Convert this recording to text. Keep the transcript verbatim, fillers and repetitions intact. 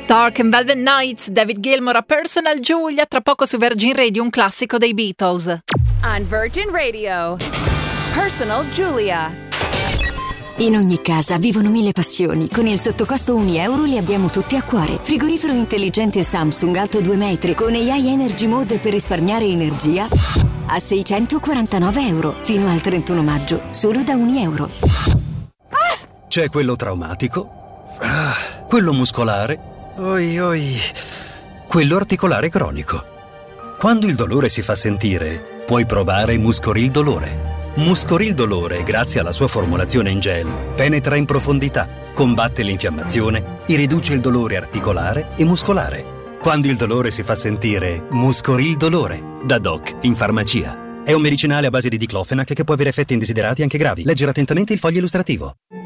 Dark and Velvet Nights, David Gilmour a Personal Julia, tra poco su Virgin Radio, un classico dei Beatles. On Virgin Radio, Personal Julia. In ogni casa vivono mille passioni. Con il sottocosto un euro li abbiamo tutti a cuore. Frigorifero intelligente Samsung alto due metri con A I Energy Mode per risparmiare energia a seicentoquarantanove euro fino al trentuno maggio, solo da un euro. C'è quello traumatico, ah, quello muscolare, oi oi, quello articolare cronico. Quando il dolore si fa sentire, puoi provare Muscoril Dolore. Muscoril Dolore, grazie alla sua formulazione in gel, penetra in profondità, combatte l'infiammazione e riduce il dolore articolare e muscolare. Quando il dolore si fa sentire, Muscoril Dolore, da Doc in farmacia. È un medicinale a base di diclofenac che può avere effetti indesiderati anche gravi. Leggere attentamente il foglio illustrativo.